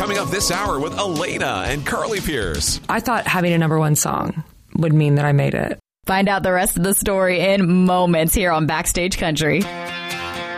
coming up this hour with Elena and Carly Pierce. I thought having a number one song would mean that I made it. Find out the rest of the story in moments here on Backstage Country.